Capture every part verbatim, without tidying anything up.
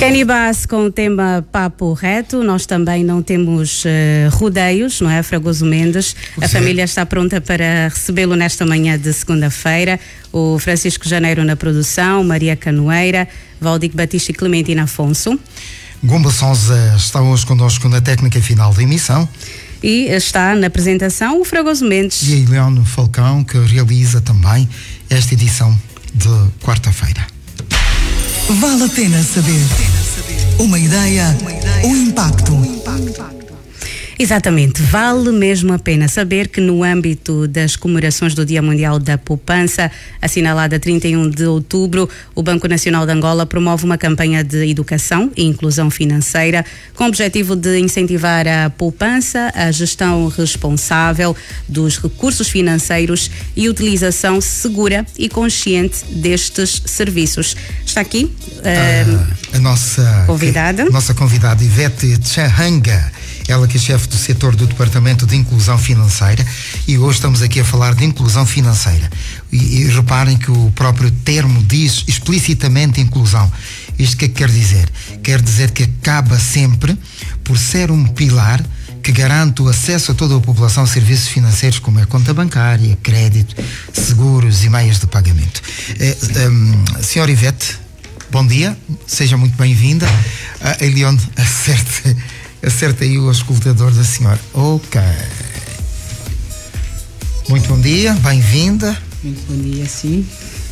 Kenny Bass com o tema Papo Reto. Nós também não temos uh, rodeios, não é, Fragoso Mendes? A família está pronta para recebê-lo nesta manhã de segunda-feira. O Francisco Janeiro na produção, Maria Canoeira, Valdir Batista e Clementina Afonso. Gumba Sonza está hoje connosco na técnica final da emissão. E está na apresentação o Fragoso Mendes. E a Eliane Falcão, que realiza também esta edição de quarta-feira. Vale a pena saber. Uma ideia, um impacto. Exatamente, vale mesmo a pena saber que no âmbito das comemorações do Dia Mundial da Poupança, assinalada trinta e um de outubro, o Banco Nacional de Angola promove uma campanha de educação e inclusão financeira com o objetivo de incentivar a poupança, a gestão responsável dos recursos financeiros e utilização segura e consciente destes serviços. Está aqui uh, a, a nossa convidada, a nossa convidada Ivete Tchahanga. Ela que é chefe do setor do Departamento de Inclusão Financeira, e hoje estamos aqui a falar de inclusão financeira. E, e reparem que o próprio termo diz explicitamente inclusão. Isto que quer dizer? Quer dizer que acaba sempre por ser um pilar que garante o acesso a toda a população a serviços financeiros como é conta bancária, crédito, seguros e meios de pagamento. Eh, um, senhora Ivete, bom dia, seja muito bem-vinda. A Eliane, acerte... Acerta aí o escutador da senhora. Ok. Muito bom dia, bem-vinda. Muito bom dia, sim.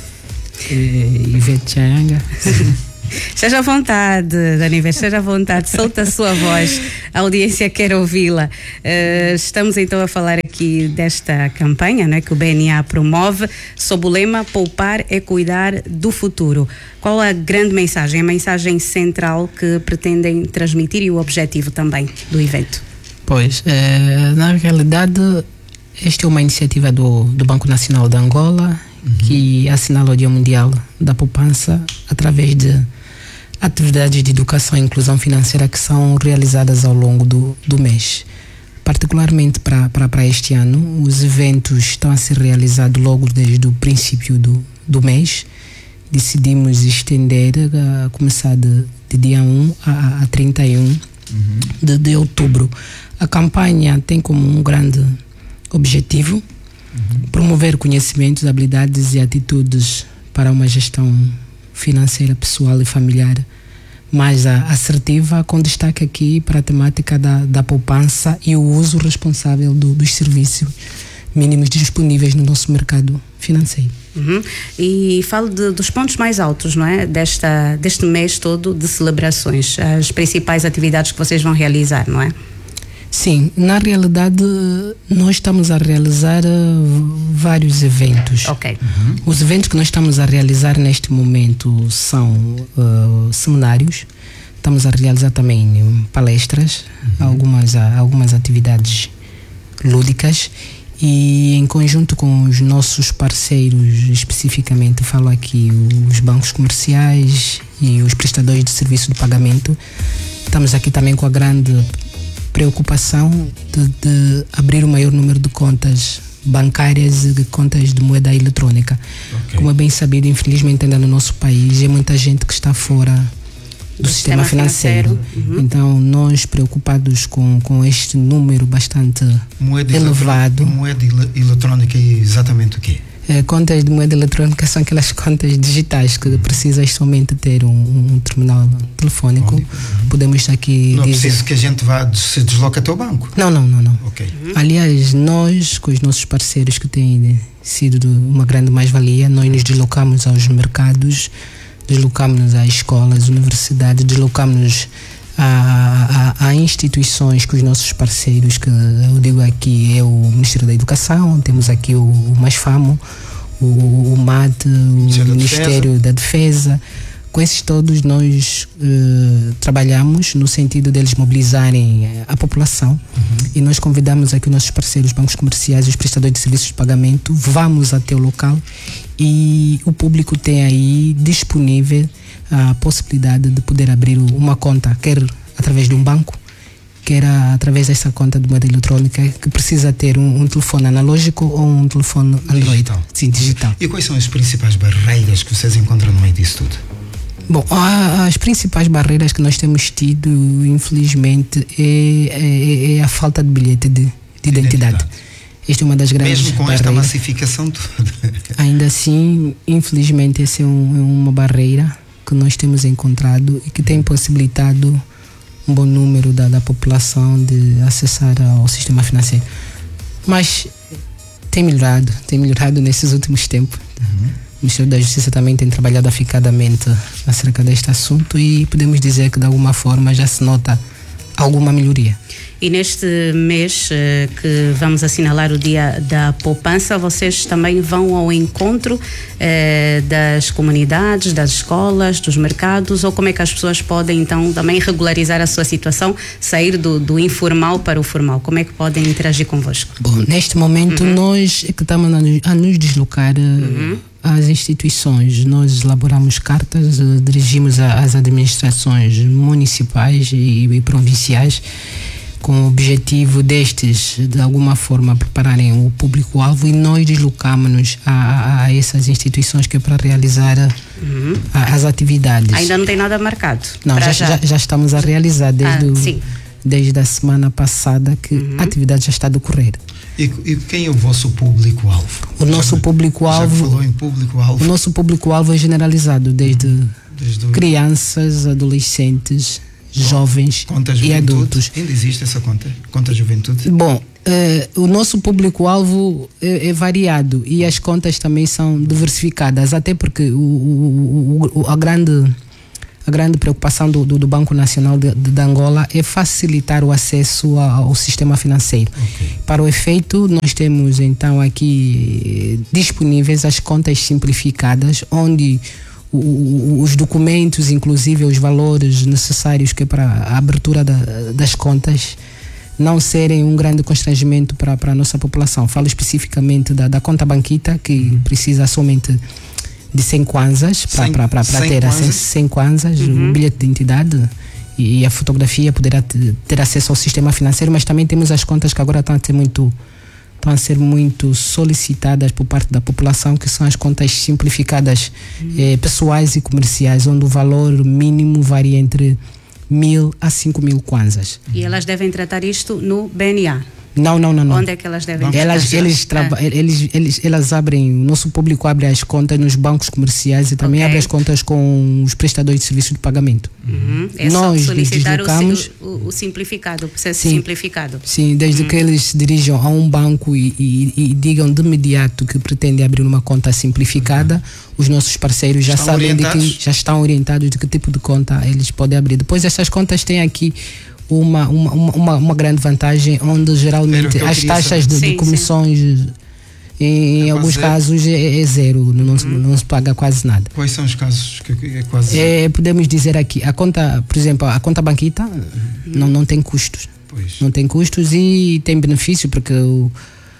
É, Ivete Tchahanga. Esteja à vontade, Dona Ivete, esteja à vontade, solta a sua voz, a audiência quer ouvi-la. Uh, estamos então a falar aqui desta campanha, né, que o B N A promove, sob o lema Poupar é cuidar do futuro. Qual a grande mensagem, a mensagem central que pretendem transmitir e o objetivo também do evento? Pois, é, na realidade, esta é uma iniciativa do, do Banco Nacional de Angola, uhum, que assinala o Dia Mundial da Poupança através de atividades de educação e inclusão financeira que são realizadas ao longo do, do mês. Particularmente para este ano, os eventos estão a ser realizados logo desde o princípio do, do mês. Decidimos estender, a começar de, de dia um a, a trinta e um uhum. de, de outubro. A campanha tem como um grande objetivo uhum. promover conhecimentos, habilidades e atitudes para uma gestão financeira, pessoal e familiar mais assertiva, com destaque aqui para a temática da, da poupança e o uso responsável do, dos serviços mínimos disponíveis no nosso mercado financeiro. Uhum. E falo de, dos pontos mais altos, não é? Desta, deste mês todo de celebrações, as principais atividades que vocês vão realizar, não é? Sim, na realidade nós estamos a realizar uh, vários eventos. Ok. Uhum. Os eventos que nós estamos a realizar neste momento são uh, seminários, estamos a realizar também palestras, uhum. algumas, algumas atividades lúdicas, e em conjunto com os nossos parceiros, especificamente falo aqui os bancos comerciais e os prestadores de serviço de pagamento, estamos aqui também com a grande preocupação de, de abrir o maior número de contas bancárias e de contas de moeda eletrónica. Okay. Como é bem sabido, infelizmente ainda no nosso país, é muita gente que está fora do, do sistema, sistema financeiro. financeiro. Uhum. Então, nós preocupados com, com este número bastante moeda elevado. Moeda eletrónica é exatamente o quê? É, contas de moeda eletrónica são aquelas contas digitais que precisas somente ter um, um terminal telefónico. Uhum. Podemos aqui não dizer... é preciso que a gente vá, se desloque até o banco. Não, não, não. não. Okay. Uhum. Aliás, nós, com os nossos parceiros que têm sido de uma grande mais-valia, nós nos deslocamos aos mercados, deslocamos às escolas, universidades, deslocamos a, a, a instituições com os nossos parceiros, que eu digo aqui é o Ministério da Educação, temos aqui o, o MASFAMO, o, o M A D, o Ministério da Defesa. Com esses todos nós uh, trabalhamos no sentido deles mobilizarem a população, uhum. e nós convidamos aqui os nossos parceiros, bancos comerciais e os prestadores de serviços de pagamento, vamos até o local e o público tem aí disponível a possibilidade de poder abrir uma conta, quer através de um banco, quer através dessa conta de moeda eletrónica, que precisa ter um, um telefone analógico ou um telefone Android. Digital. Sim, digital. E quais são as principais barreiras que vocês encontram no meio disso tudo? Bom, a, as principais barreiras que nós temos tido, infelizmente, é, é, é a falta de bilhete de, de identidade. identidade. Esta é uma das grandes Mesmo com barreiras. esta massificação toda. Ainda assim, infelizmente, essa é, um, é uma barreira que nós temos encontrado e que tem possibilitado um bom número da, da população de acessar ao sistema financeiro. Mas tem melhorado, tem melhorado nesses últimos tempos. Uhum. O Ministério da Justiça também tem trabalhado aficadamente acerca deste assunto e podemos dizer que de alguma forma já se nota alguma melhoria. E neste mês eh, que vamos assinalar o Dia da Poupança, vocês também vão ao encontro eh, das comunidades, das escolas, dos mercados, ou como é que as pessoas podem então também regularizar a sua situação, sair do, do informal para o formal? Como é que podem interagir convosco? Bom, neste momento uhum. nós é que estamos a, a nos deslocar uhum. às instituições. Nós elaboramos cartas, dirigimos às administrações municipais e, e provinciais, com o objetivo destes, de alguma forma, prepararem o público-alvo, e nós deslocamos a, a, a essas instituições que é para realizar uhum. a, as atividades. Ainda não tem nada marcado? Não, já, já. Já, já estamos a realizar desde, ah, o, desde a semana passada que uhum. a atividade já está a decorrer. E, e quem é o vosso público-alvo? O nosso já, público-alvo... Já falou em público-alvo? O nosso público-alvo é generalizado, desde, desde o... crianças, adolescentes, jovens e adultos. Ainda existe essa conta? Conta juventude? Bom, eh, o nosso público-alvo é, é variado e as contas também são diversificadas, até porque o, o, o, a, grande, a grande preocupação do, do, do Banco Nacional de, de Angola é facilitar o acesso ao, ao sistema financeiro. Okay. Para o efeito, nós temos então aqui disponíveis as contas simplificadas, onde O, os documentos, inclusive os valores necessários que é para a abertura da, das contas, não serem um grande constrangimento para, para a nossa população. Falo especificamente da, da conta Banquita, que uhum. precisa somente de cem kwanzas para, para, para, para ter acesso, cem kwanzas, uhum. o bilhete de identidade e, e a fotografia, poderá ter, ter acesso ao sistema financeiro. Mas também temos as contas que agora estão a ser muito estão a ser muito solicitadas por parte da população, que são as contas simplificadas uhum. eh, pessoais e comerciais, onde o valor mínimo varia entre mil a cinco mil kwanzas. E elas devem tratar isto no B N A? Não, não, não, não. Onde é que elas devem elas, eles traba, ah. eles, eles, elas abrem, o nosso público abre as contas nos bancos comerciais e também okay. abre as contas com os prestadores de serviços de pagamento. Uhum. É Nós só solicitar deslocamos, o, o, o simplificado, o processo sim, simplificado. Sim, desde uhum. que eles se dirijam a um banco e, e, e digam de imediato que pretendem abrir uma conta simplificada, uhum. os nossos parceiros já estão sabem de que, já estão orientados de que tipo de conta eles podem abrir. Depois essas contas têm aqui Uma, uma, uma, uma grande vantagem, onde geralmente as taxas de, sim, de comissões sim. em é alguns zero. casos é, é zero, não, uhum. não se paga quase nada. Quais são os casos que é quase é, podemos dizer aqui, a conta, por exemplo, a conta Banquita uhum. não, não tem custos. Pois. Não tem custos e tem benefício, porque o,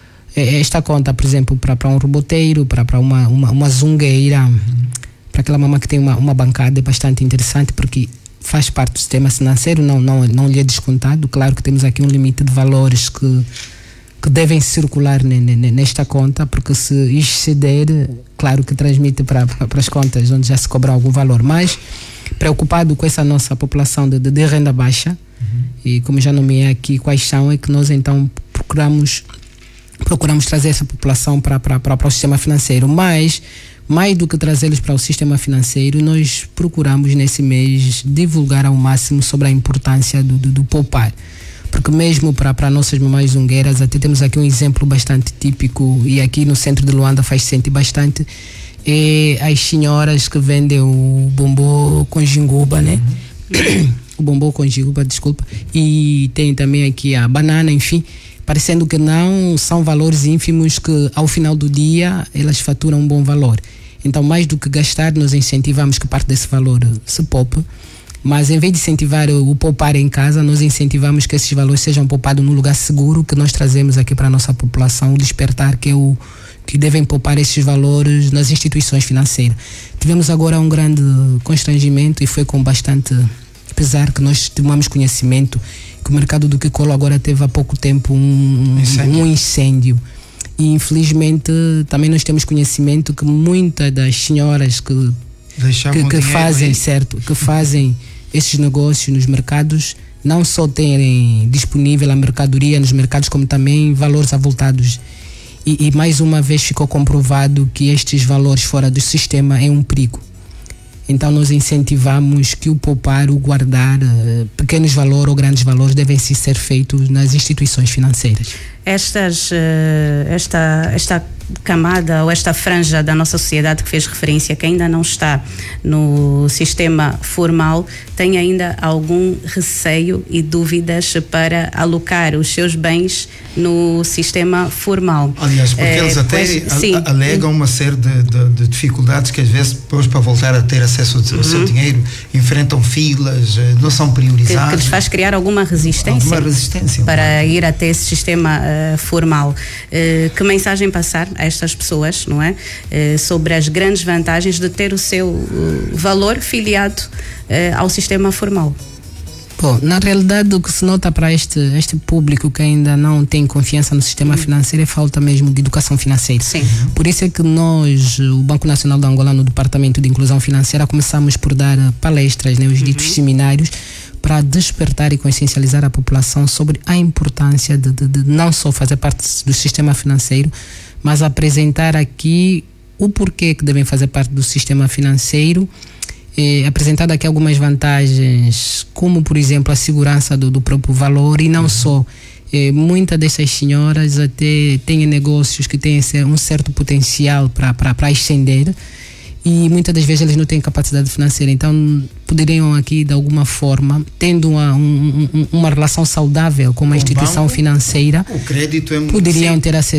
esta conta, por exemplo, para um roboteiro, para uma, uma, uma zungueira, uhum. para aquela mamãe que tem uma, uma bancada, é bastante interessante, porque faz parte do sistema financeiro, não, não, não lhe é descontado. Claro que temos aqui um limite de valores que, que devem circular ne, ne, nesta conta, porque se exceder, claro que transmite para, para as contas onde já se cobra algum valor. Mas, preocupado com essa nossa população de, de, de renda baixa, uhum. e como já nomeei aqui quais são, é que nós então procuramos, procuramos trazer essa população para, para, para, para o sistema financeiro. Mas, mais do que trazê-los para o sistema financeiro, nós procuramos nesse mês divulgar ao máximo sobre a importância do, do, do poupar. Porque mesmo para, para nossas mamães zungueiras, até temos aqui um exemplo bastante típico, e aqui no centro de Luanda faz sentir bastante, é as senhoras que vendem o bombom com jinguba, né? Uhum. O bombom com jinguba, desculpa. E tem também aqui a banana, enfim. Parecendo que não, são valores ínfimos que ao final do dia elas faturam um bom valor. Então, mais do que gastar, nós incentivamos que parte desse valor se poupe, mas em vez de incentivar o poupar em casa, nós incentivamos que esses valores sejam poupados num lugar seguro, que nós trazemos aqui para a nossa população, o despertar que é o que devem poupar esses valores nas instituições financeiras. Tivemos agora um grande constrangimento e foi com bastante pesar que nós tomamos conhecimento que o mercado do Kikolo agora teve há pouco tempo um incêndio. um incêndio. E infelizmente também nós temos conhecimento que muitas das senhoras que que, que fazem, certo, que fazem esses negócios nos mercados, não só terem disponível a mercadoria nos mercados, como também valores avultados. E, e mais uma vez ficou comprovado que estes valores fora do sistema é um perigo. Então nós incentivamos que o poupar, o guardar, uh, pequenos valores ou grandes valores devem ser feitos nas instituições financeiras. Estas, uh, esta, esta camada ou esta franja da nossa sociedade que fez referência, que ainda não está no sistema formal, tem ainda algum receio e dúvidas para alocar os seus bens no sistema formal. Aliás, porque é, eles até pois, a, alegam uma série de, de, de dificuldades que às vezes depois para voltar a ter acesso ao uhum. seu dinheiro enfrentam filas, não são priorizados. Que, que lhes faz criar alguma resistência, alguma resistência para ir até esse sistema uh, formal. Uh, que mensagem passar a estas pessoas, não é? Uh, sobre as grandes vantagens de ter o seu uh, valor filiado uh, ao sistema formal. Bom, na realidade o que se nota para este, este público que ainda não tem confiança no sistema uhum. financeiro é falta mesmo de educação financeira. Sim. Por isso é que nós, o Banco Nacional de Angola, no Departamento de Inclusão Financeira, começamos por dar palestras, né, os ditos uhum. seminários, para despertar e consciencializar a população sobre a importância de, de, de não só fazer parte do sistema financeiro, mas apresentar aqui o porquê que devem fazer parte do sistema financeiro. Eh, apresentar aqui algumas vantagens, como por exemplo a segurança do, do próprio valor, e não uhum. só, eh, muitas dessas senhoras até têm negócios que têm um certo potencial para ascender, e muitas das vezes eles não têm capacidade financeira, então poderiam aqui de alguma forma, tendo uma, um, um, uma relação saudável com uma instituição banco, financeira, o crédito é muito poderiam sim. ter acesso